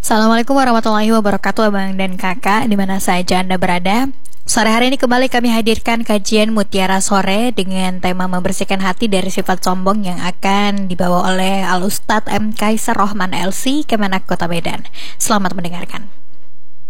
Assalamualaikum warahmatullahi wabarakatuh Abang dan Kakak dimana saja Anda berada. Sore hari ini kembali kami hadirkan kajian Mutiara Sore dengan tema membersihkan hati dari sifat sombong yang akan dibawa oleh Al-Ustadz M. Kaisar Rohman LC, Kemenak Kota Medan. Selamat mendengarkan.